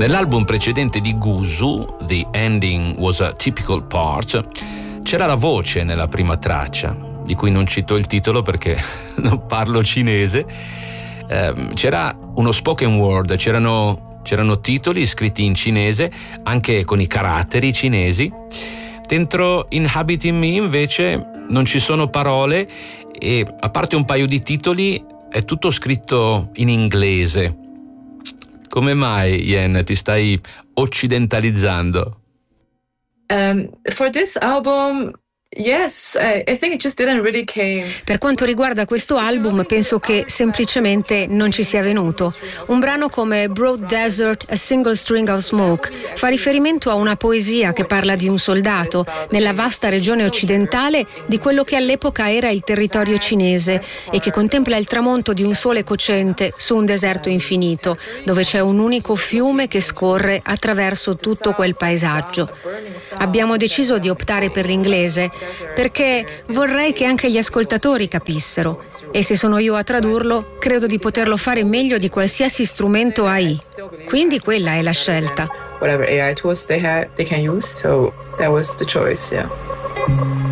Nell'album precedente di Guzu, The Ending Was a Typical Part, c'era la voce nella prima traccia, di cui non cito il titolo perché non parlo cinese. C'era uno spoken word, c'erano titoli scritti in cinese, anche con i caratteri cinesi. Dentro Inhabiting Me invece non ci sono parole e, a parte un paio di titoli, è tutto scritto in inglese. Come mai, Yen, ti stai occidentalizzando? For this album, yes, I think it just didn't really came. Per quanto riguarda questo album, penso che semplicemente non ci sia venuto. Un brano come Broad Desert, A Single String of Smoke fa riferimento a una poesia che parla di un soldato nella vasta regione occidentale di quello che all'epoca era il territorio cinese e che contempla il tramonto di un sole cocente su un deserto infinito, dove c'è un unico fiume che scorre attraverso tutto quel paesaggio. Abbiamo deciso di optare per l'inglese perché vorrei che anche gli ascoltatori capissero, e se sono io a tradurlo, credo di poterlo fare meglio di qualsiasi strumento AI. Quindi quella è la scelta. Whatever AI tools they can use, so that was the choice, yeah.